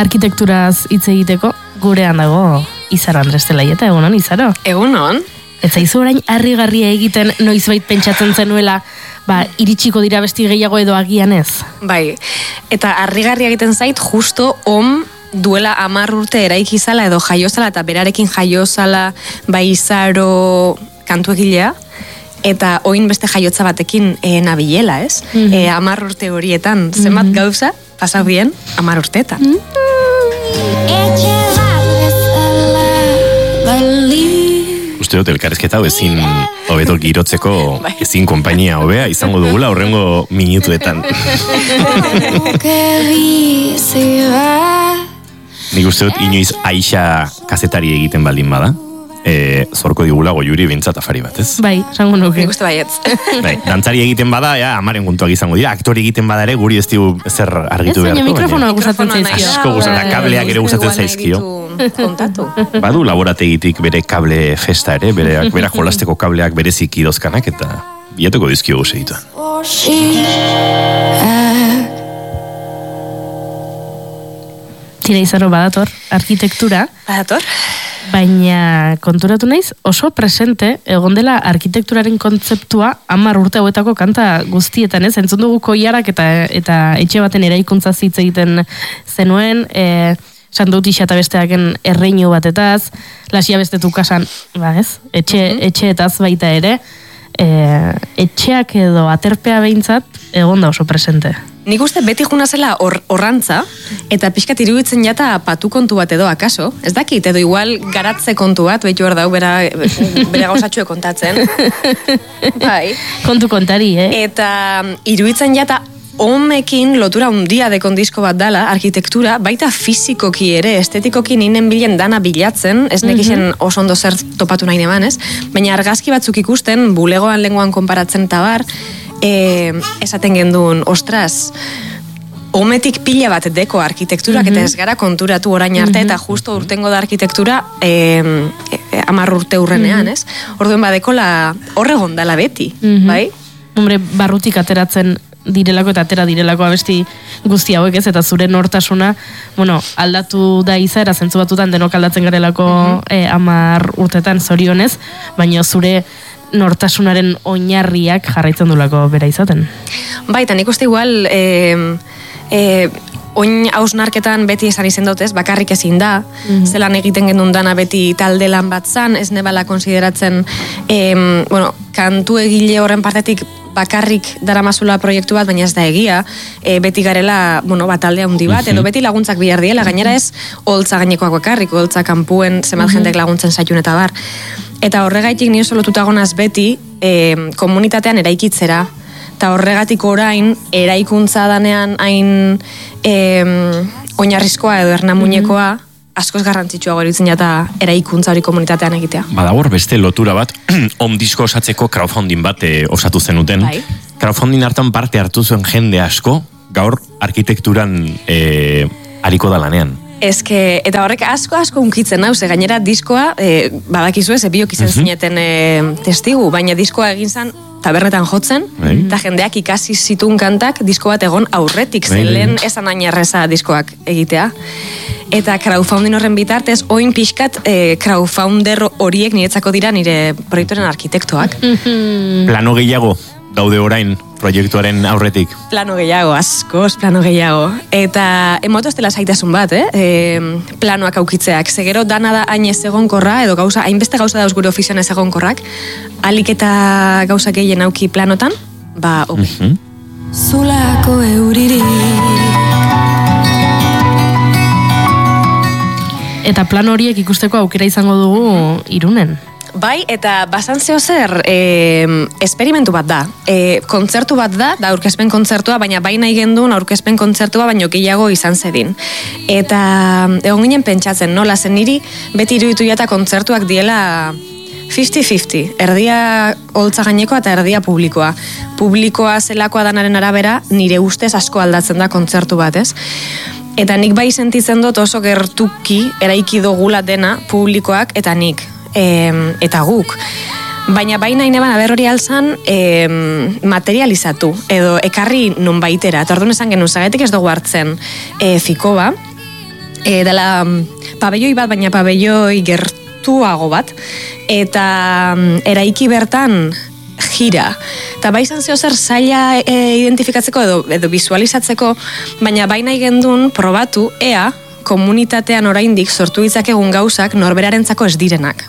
arkitekturaz hitz egiteko, gurean dago Izaro Andres Zelaieta, egunon, Izaro? Egunon. Ez zaizu orain harrigarria egiten noizbait pentsatzen zenuela, iritsiko dira besti gehiago edo agian ez? Bai, eta harrigarria egiten zait, justo duela 10 urte eraiki zala edo jaiozala eta berarekin jaiozala Izaro kantuegilea, eta oin beste jaiotza batekin nabilela, ez? 10 urte horietan, zenbat gauza, pasau bien, 10 urteetan. Uste dut elkarrezketa ezin hobeto girotzeko ezin konpainia hobea izango dugula horrengo minutuetan. Nik uste dut inoiz Aixa kazetari egiten baldin bada. Zorko digula goiuri bintzat afari bat, ez? Bai, esango nuke. Nik uste baietz. Bai, dantzari egiten bada, amaren guntuak izango dira. Aktori egiten bada ere, guri ez digu zer argitu beharko. Ez mikrofonoa gustatzen zaizkio. Asko gustatzen, kableak ere gustatzen zaizkio. Kontatu. Badu laborategitik bere kable festa ere, bere jolasteko kableak bereziki dozkanak, eta biatuko dizkio segituan. Tira Izaro badator, arkitektura. Badator? Baina konturatu naiz oso presente egon dela arkitekturaren kontzeptua 10 urte hauetako kanta guztietan, ez? Entzun dugu Koiarak eta etxe baten eraikuntza hitz egiten zenuen, Sandutixa eta besteaken erreinu batetaz, Lasia bestetu kasan, ez? Etxeetaz baita ere, etxeak edo aterpea behintzat egon da oso presente. Nik uste beti juna zela horrantza, eta pixkat iruditzen jata patu kontu bat edo akaso, ez dakit, edo igual garatze kontu bat, behitu hor dau, bere gauzatxue kontatzen. Bai. Kontu kontari, Eta iruditzen jata homekin lotura undia dekon disko bat dala, arkitektura, baita fizikoki ere, estetikoki ninen bilen dana bilatzen, ez nekixen oso ondo zer topatu nahi neban, ez? Baina argazki batzuk ikusten, bulegoan lenguan konparatzen tabar, esaten genduen, ostras, hometik pila bat deko arkitekturak, eta ez gara konturatu orain arte, eta justo urtengo da arkitektura 10 urte urrenean, ez? Orduen badekola horregon dala beti, bai? Hombre, barrutik ateratzen direlako eta atera direlako abesti guzti hauek, ez? Eta zure nortasuna, aldatu da izaera, zentzu batutan denok aldatzen garelako 10 urtetan zorionez, baina zure nortasunaren oinarriak jarraitzen dulako bera izaten. Baita, nik uste igual oin hausnarketan beti esan izen dutez, bakarrik ezin da, zelan egiten genuen dana beti talde lan bat zan, ez nebala konsideratzen kantu egile horren partetik bakarrik daramazula proiektu bat, baina ez da egia, beti garela, taldea handi bat, edo beti laguntzak bihar diela, gainera ez, holtza gainekoak bakarrik, holtza kanpuen zemat jendek laguntzen zaitun eta bar. Eta horregaitik nio solotuta gonaz beti, komunitatean eraikitzera, eta horregatik orain, eraikuntza danean hain oinarrizkoa edo ernamuinekoa, askoz garrantzitsua goritzen jata eraikuntza hori komunitatean egitea. Badagor beste lotura bat, disko osatzeko crowdfunding bat osatu zenuten. Bai. Crowdfunding hartan parte hartu zuen jende asko, gaur arkitekturan ariko da lanean. Eta horrek asko unkitzen hau, gainera diskoa, badakizu ez, biok izen zineten testigu, baina diskoa egin zen tabernetan jotzen, eta jendeak ikasi zitun kantak disko bat egon aurretik, zelen esan ainarreza diskoak egitea. Eta crowdfunding horren bitartez, oin pixkat crowdfunder horiek niretzako dira nire proiektuaren arkitektoak. Plano gehiago daude orain proiektuaren aurretik? Plano gehiago, askoz plano gehiago. Eta emoto ez dela zaitasun bat, planoak aukitzeak. Zegero dana da hain ez egonkorra, edo hainbeste gauza dauz gure ofizioan ez egonkorrak, alik eta gauza gehien auki planotan, hobi. Zulako euriri. Eta plan horiek ikusteko aukera izango dugu Irunen. Bai, eta basan zeo zer, esperimentu bat da. Kontzertu bat da aurkezpen kontzertua, baina baina igendun aurkezpen kontzertua, baina gehiago izan zedin. Eta egon ginen pentsatzen, nola zen niri, beti iruditu jata kontzertuak diela 50-50, erdia holtza gainekoa eta erdia publikoa. Publikoa zelakoa danaren arabera, nire ustez asko aldatzen da kontzertu bat, ez? Eta nik bai sentitzen dut oso gertuki eraiki dugula dena publikoak eta nik. Eta guk. Baina baina ineban aber hori alzan materializatu, edo ekarri non baitera. Eta orduan esan genuen, zagatik ez dugu hartzen fikoba, dela pabelloi bat, baina pabelloi gertuago bat, eta eraiki bertan gira. Eta bai izan zeo zer zaila identifikatzeko edo visualizatzeko, baina bai nahi gendun probatu ea komunitatean oraindik sortu ditzakegun gauzak norberarentzako ez direnak.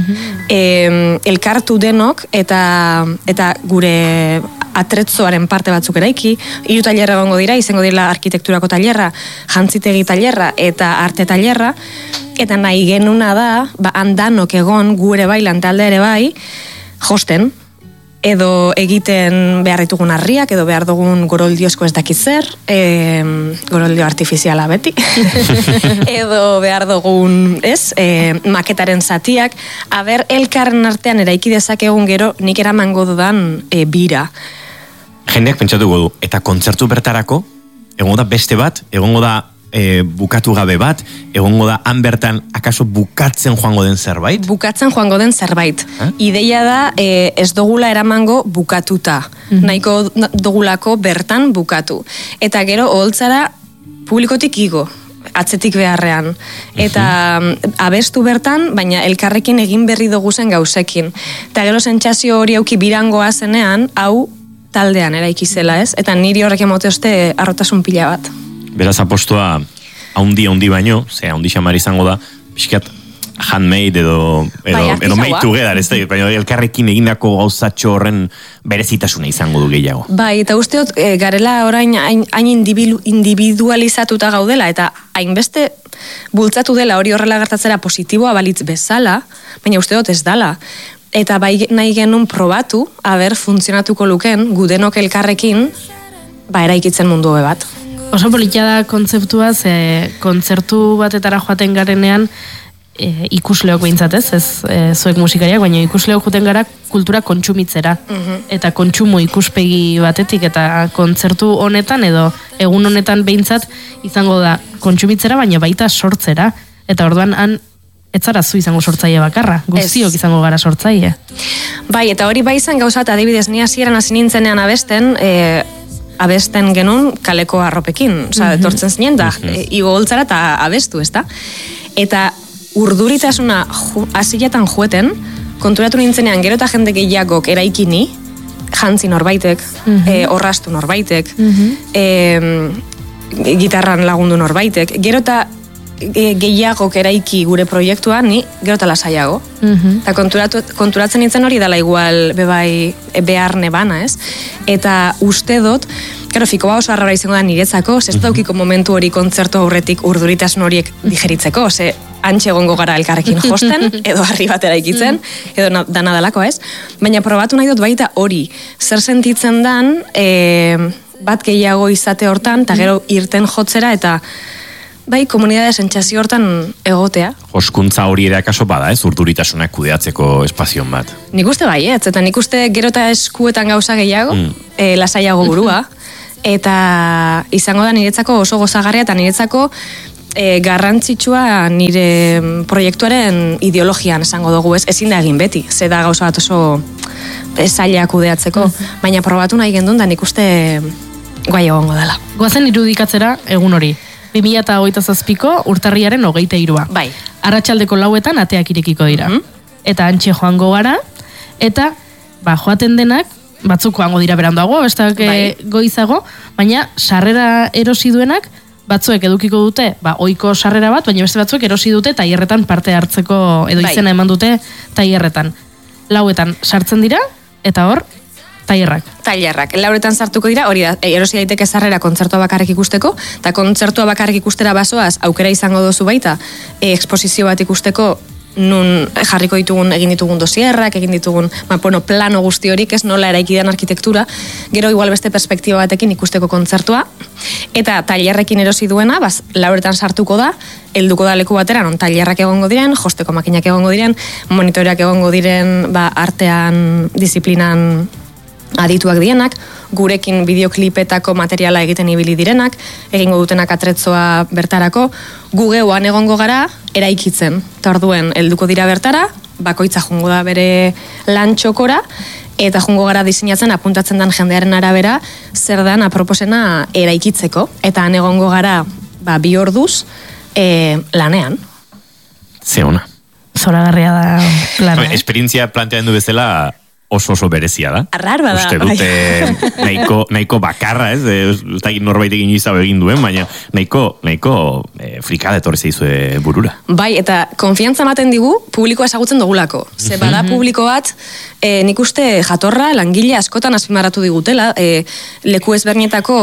Elkartu denok eta gure atretzoaren parte batzuk eraiki, 3 tailerra egongo dira, izango dira arkitekturako tailerra, jantzitegi tailerra eta arte tailerra, eta nahi genuna da, handanok egon gure bai lantalde ere bai, josten, edo egiten behar ditugun harriak, edo behar dugun goroldiosko ez dakit zer, goroldio artifiziala beti, edo behar dugun, maketaren zatiak, aber elkarren artean eraiki dezakegun gero nik eramango dudan bira. Jendeak pentsatuko du, eta kontzertu bertarako, egongo da beste bat, egongo da bukatu gabe bat, egongo da han bertan akaso bukatzen joango den zerbait? Bukatzen joango den zerbait. Ideia da ez dugula eramango bukatuta. Nahiko dugulako bertan bukatu. Eta gero oholtzara publikotik igo, atzetik beharrean. Eta abestu bertan, baina elkarrekin egin berri dugu zen gauzekin. Eta gero sentsazio hori auki birangoa zenean, hau taldean eraiki zela, ez? Eta niri horrek emote oste harrotasun pila bat. Beraz apostua haundi baino, haundi xamar izango da, pixkat handmade edo made together, ez da, baina elkarrekin egindako gauzatxo horren berezitasuna izango du gehiago. Bai, eta usteot, garela orain hain individualizatuta gaudela, eta hainbeste bultzatu dela hori horrela gertatzera positiboa balitz bezala, baina usteot ez dala. Eta bai nahi genuen probatu, aber funtzionatuko luken, gudenok elkarrekin, eraikitzen mundu hobe bat. Oso politia da kontzeptua, kontzertu batetara joaten garenean ikusleok behintzat ez zuek musikariak, baina ikusleok joaten gara kultura kontsumitzera. Eta kontsumo ikuspegi batetik, eta kontzertu honetan edo egun honetan behintzat izango da kontsumitzera, baina baita sortzera. Eta orduan han etzara zu izango sortzaile bakarra, guztiok izango gara sortzaile. Bai, eta hori bai izan gauzat, adibidez, ni hasieran hasi nintzenean abesten genuen kaleko arropekin, etortzen zinen, da, igo holtzara eta abestu, ez da? Eta urduritasuna hasiletan joeten, konturatu nintzenean gero eta jende gehiagok eraikini, jantzi norbaitek, orrastu norbaitek, gitarran lagundu norbaitek, gero eta gehiagok eraiki gure proiektua, ni gero eta lasaiago. Eta konturatzen nintzen hori dela igual behar nebana, ez? Eta uste dut, fikoa oso arrara izango da niretzako, ez daukiko momentu hori kontzertu aurretik urduritasun horiek digeritzeko, ze antxe egongo gara elkarrekin josten, edo harri bat eraikitzen, edo dana dalako, ez? Baina probatu nahi dut baita hori, zer sentitzen dan, bat gehiago izate hortan, eta gero irten jotzera, eta bai, komunidade sentsazio hortan egotea. Oskuntza hori ere akaso bada, urduritasunak kudeatzeko espazion bat. Nik uste bai, eta nik uste gero eta eskuetan gauza gehiago, lasaiago burua, eta izango da niretzako oso gozagarria, eta niretzako garrantzitsua nire proiektuaren ideologian esango dugu, ezin da egin beti, ze da gauza bat oso zaila kudeatzeko, baina probatu nahi gendun da nik uste guai egongo dela. Goazen irudikatzera egun hori. 2027ko urtarriaren 23. Bai. Arratsaldeko 4etan ateak irekiko dira. Eta antxe joango gara, eta joaten denak, batzuk joango dira beranduago, bestak goizago, baina sarrera erosi duenak, batzuek edukiko dute, ohiko sarrera bat, baina beste batzuek erosi dute tailerretan parte hartzeko, edo izena eman dute tailerretan. 4etan sartzen dira, eta hor, tailerrak. 4etan sartuko dira, hori da, erosi daiteke sarrera kontzertua bakarrik ikusteko, eta kontzertua bakarrik ikustera basoaz, aukera izango dozu baita, eksposizio bat ikusteko, nun jarriko ditugun, egin ditugun dosierrak, egin ditugun, plano guzti horik, ez nola eraikidean arkitektura, gero igual beste perspektiba batekin ikusteko kontzertua, eta tailerrekin erosi duena, 4etan sartuko da, helduko da leku batera, non tailerrak egongo diren, josteko makinak egongo diren, monitoreak egongo diren, artean, disiplinan adituak dienak, gurekin bideoklipetako materiala egiten ibili direnak, egingo dutenak atretzoa bertarako, gu geuan egongo gara eraikitzen. Eta orduen, helduko dira bertara, bakoitza jungo da bere lantxokora, eta jungo gara diseinatzen apuntatzen den jendearen arabera, zer dan aproposena eraikitzeko. Eta han egongo gara 2 orduz, lanean. Ze ona. Zoragarria da plana. Esperientzia plantean du bezala oso berezia da. Arrar bada. Uste dute nahiko bakarra, ez? Ez da norbait egin izau egin duen, baina nahiko frikada etorri zeizue burura. Bai, eta konfiantza ematen digu publikoa ezagutzen dugulako. Ze bada publiko bat, nik uste jatorra, langile askotan azpimarratu digutela, leku ezberdinetako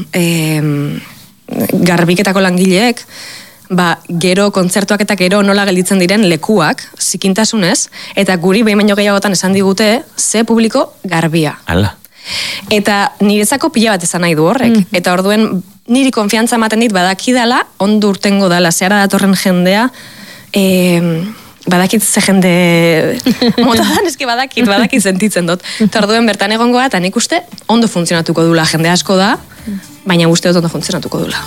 garbiketako langileek, gero kontzertuak eta gero nola gelditzen diren lekuak, zikintasunez, eta guri behin baino gehiagotan esan digute, ze publiko garbia. Hala. Eta niretzako pila bat esan nahi du horrek. Eta orduen niri konfiantza ematen dit badakidala, ondo urtengo dala, zehara datorren jendea, badakit ze jende motadan, eski badakit sentitzen dut. Eta orduen bertan egongoa, eta nik uste ondo funtzionatuko dula, jende asko da, baina uste dut ondo funtzionatuko dula.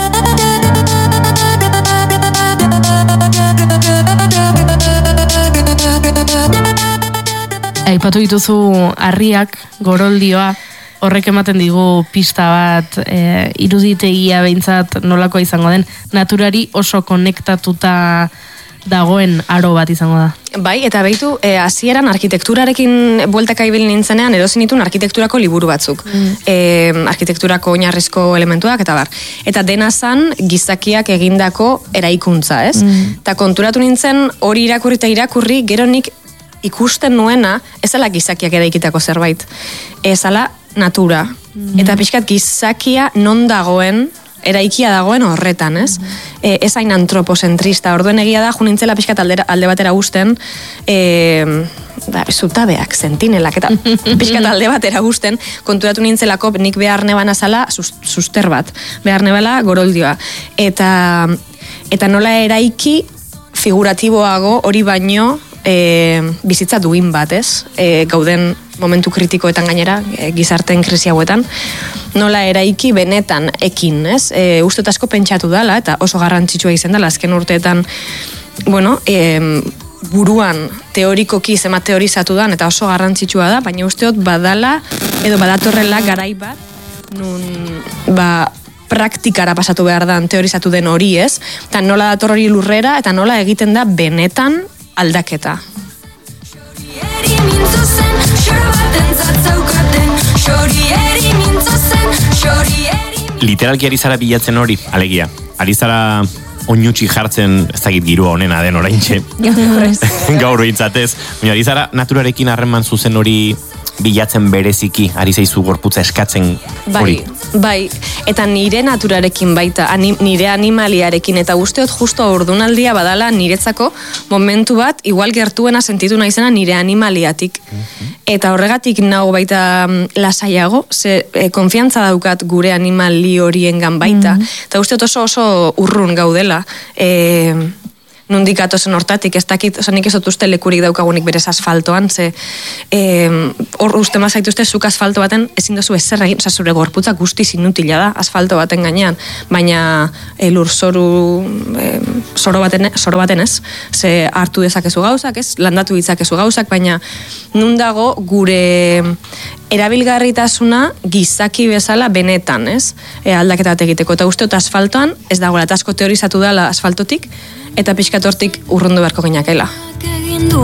Aipatu dituzu harriak, goroldioa, horrek ematen digu pista bat, iruditegia behintzat nolakoa izango den, naturari oso konektatuta dagoen aro bat izango da. Bai, eta behitu, hasieran arkitekturarekin bueltaka ibil nintzenean, erosin ditun arkitekturako liburu batzuk. Arkitekturako oinarrizko elementuak, eta bar. Eta dena zan, gizakiak egindako eraikuntza, ez? Eta konturatu nintzen, hori irakurri, gero nik ikusten nuena, ez ala gizakiak eraikitako zerbait. Ez ala natura. Eta pixkat gizakia non dagoen, eraikia dagoen horretan, ez? Ez hain antropozentrista. Orduen egia da, junintzela pixkat alde batera gusten, zutabeak, sentinelak, eta pixkat alde batera gusten, konturatu nintzelako nik behar neban azala suster bat. Behar nebala goroldioa. Eta nola eraiki figuratiboago hori baino bizitza duin bat, ez? Gauden momentu kritikoetan gainera, gizarteen krisi hauetan, nola eraiki benetan ekin, ez? Uste asko pentsatu dala, eta oso garrantzitsua izan dela, azken urteetan, buruan teorikoki zema teorizatu dan, eta oso garrantzitsua da, baina usteot badala, edo badatorrela garai bat, nun, praktikara pasatu behar dan, teorizatu den hori, ez? Eta nola dator hori lurrera, eta nola egiten da benetan aldaketa. Literalki ari zara bilatzen hori, alegia. Ari zara oinutxi jartzen, ez dakit girua honena den oraintxe. Gaur behintzatez. Baina ari zara naturarekin harreman zuzen hori bilatzen bereziki, ari zaizu gorputza eskatzen hori. Bai, eta nire naturarekin baita, nire animaliarekin, eta usteot justo ordunaldia badala niretzako momentu bat, igual gertuena sentitu naizena nire animaliatik. Eta horregatik nago baita lasaiago, ze konfiantza daukat gure animali horiengan baita, eta usteot oso urrun gaudela, nondik atozen hortatik, ez dakit, nik ez dut uste lekurik daukagunik berez asfaltoan, ze hor uste mazaitu uste zuk asfalto baten ezin dozu ezer egin, zure gorputza guztiz inutila da asfalto baten gainean, baina lur zoro baten ez, ze hartu dezakezu gauzak, ez, landatu ditzakezu gauzak, baina nun dago gure erabilgarritasuna gizaki bezala benetan, ez, aldaketa bat egiteko, eta uste dut asfaltoan, ez dagoela, eta asko teorizatu dela asfaltotik, eta pixkat hortik urrundu beharko ginakela.